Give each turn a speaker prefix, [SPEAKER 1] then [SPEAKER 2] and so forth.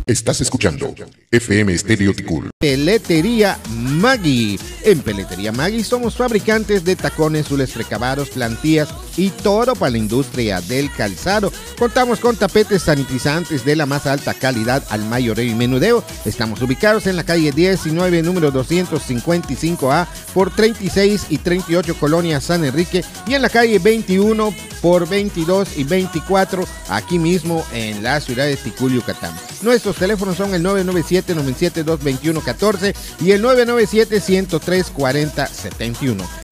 [SPEAKER 1] Estás escuchando FM Estéreo Ticul.
[SPEAKER 2] Peletería Maggi. En Peletería Maggi somos fabricantes de tacones, zules precabados, plantillas y todo para la industria del calzado. Contamos con tapetes sanitizantes de la más alta calidad al mayoreo y menudeo. Estamos ubicados en la calle 19, número 255A por 36 y 38 Colonia San Enrique, y en la calle 21 por 22 y 24 aquí mismo en la ciudad de Ticul, Yucatán. Nuestros teléfonos son el 997-972-2114 y el 997-103-4071.